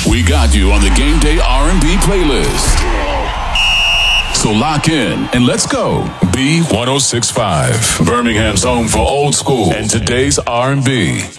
We got you on the Game Day R&B playlist. So lock in and let's go. B1065, Birmingham's home for old school and today's R&B.